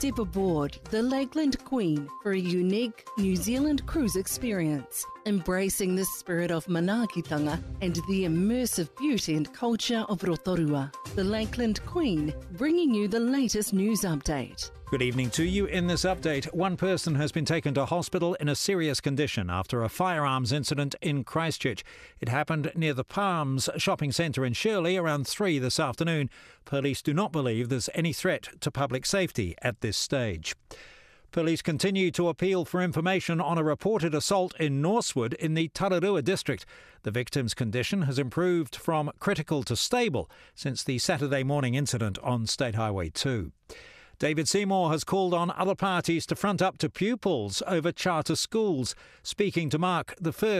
step aboard the Lakeland Queen for a unique New Zealand cruise experience, embracing the spirit of manaakitanga and the immersive beauty and culture of Rotorua. The Lakeland Queen, bringing you the latest news update. Good evening to you. In this update, one person has been taken to hospital in a serious condition after a firearms incident in Christchurch. It happened near the Palms shopping centre in Shirley around 3 this afternoon. Police do not believe there's any threat to public safety at this stage. Police continue to appeal for information on a reported assault in Norsewood in the Tararua district. The victim's condition has improved from critical to stable since the Saturday morning incident on State Highway 2. David Seymour has called on other parties to front up to pupils over charter schools. Speaking to Mark the First